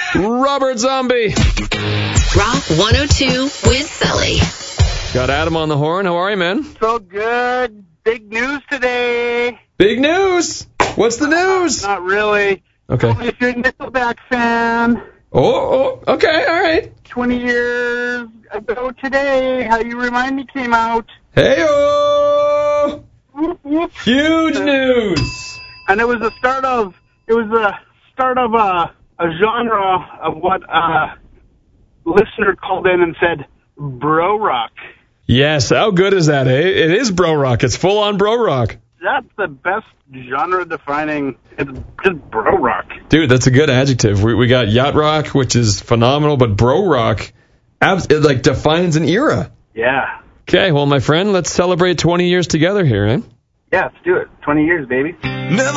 Robert Zombie. Rock 102 with Sully. Got Adam on the horn. How are you, man? So good. Big news today. Big news. What's the news? Not really. Okay. Only if you're a Nickelback fan. Oh, okay, all right. 20 years ago today, How You Remind Me came out. Hey-oh! Whoop, whoop. Huge news. And it was the start of a genre of what a listener called in and said, bro rock. Yes, how good is that, eh? It is bro rock. It's full-on bro rock. That's the best genre-defining. It's just bro rock. Dude, that's a good adjective. We got yacht rock, which is phenomenal, but bro rock, it like defines an era. Yeah. Okay, well, my friend, let's celebrate 20 years together here, eh? Yeah, let's do it. 20 years, baby. Never